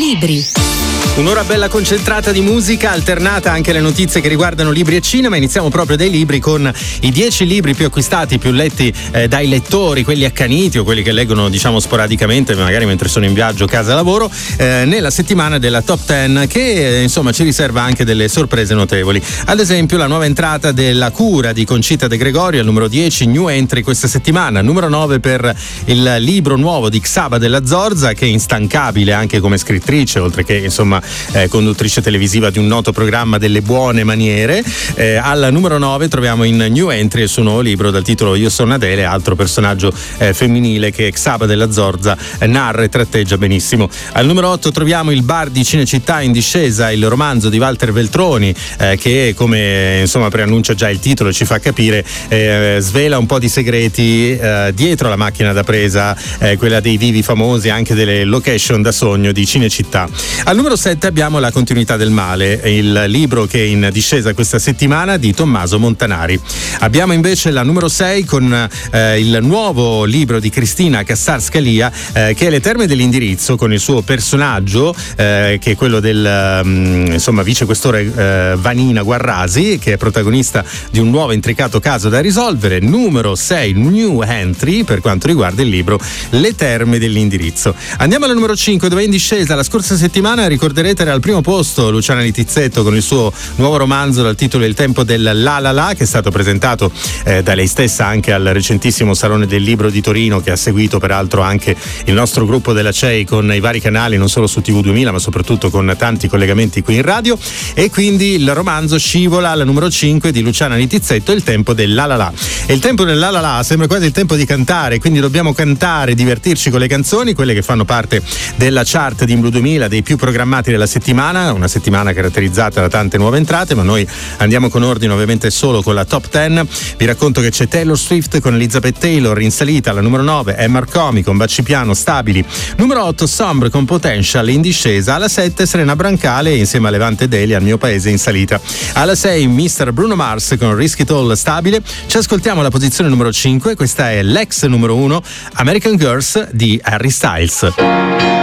Libri. Un'ora bella concentrata di musica, alternata anche alle notizie che riguardano libri e cinema. Iniziamo proprio dai libri con i 10 libri più acquistati, più letti dai lettori, quelli accaniti o quelli che leggono diciamo sporadicamente, magari mentre sono in viaggio, casa, lavoro, nella settimana della Top 10 che insomma ci riserva anche delle sorprese notevoli. Ad esempio la nuova entrata della Cura di Concita De Gregorio al numero 10, new entry questa settimana. Numero 9 per il libro nuovo di Csaba Della Zorza, che è instancabile anche come scrittrice, oltre che insomma conduttrice televisiva di un noto programma delle buone maniere. Al numero 9 troviamo in new entry il suo nuovo libro dal titolo Io sono Adele, altro personaggio femminile che Csaba Della Zorza narra e tratteggia benissimo. Al numero 8 troviamo Il bar di Cinecittà in discesa, il romanzo di Walter Veltroni, che come insomma preannuncia già il titolo ci fa capire, svela un po' di segreti dietro la macchina da presa, quella dei vivi famosi, anche delle location da sogno di Cinecittà. Al numero 7 abbiamo La continuità del male, il libro che è in discesa questa settimana di Tommaso Montanari. Abbiamo invece la numero 6 con il nuovo libro di Cristina Cassar Scalia, che è Le terme dell'indirizzo, con il suo personaggio che è quello del insomma vicequestore Vanina Guarrasi, che è protagonista di un nuovo intricato caso da risolvere. Numero 6 new entry per quanto riguarda il libro Le terme dell'indirizzo. Andiamo al numero 5, dove è in discesa la scorsa settimana, ricorderete, era al primo posto Luciana Littizzetto con il suo nuovo romanzo dal titolo Il tempo del La La La, che è stato presentato da lei stessa anche al recentissimo Salone del Libro di Torino, che ha seguito peraltro anche il nostro gruppo della CEI con i vari canali, non solo su TV2000 ma soprattutto con tanti collegamenti qui in radio, e quindi il romanzo scivola al numero 5 di Luciana Littizzetto, Il tempo del La La La. E il tempo del La La La sembra quasi il tempo di cantare, quindi dobbiamo cantare, divertirci con le canzoni, quelle che fanno parte della chart di Blu 2000, dei più programmati della settimana, una settimana caratterizzata da tante nuove entrate, ma noi andiamo con ordine ovviamente solo con la Top 10. Vi racconto che c'è Taylor Swift con Elizabeth Taylor in salita alla numero 9, Emma Arcomi con Bacipiano Stabili, numero 8 Sombre con Potential in discesa, alla 7 Serena Brancale insieme a Levante Deli, Al mio paese in salita, alla 6 Mr. Bruno Mars con Risk It All Stabile. Ci ascoltiamo la posizione numero 5, questa è l'ex numero 1 American Girls di Harry Styles.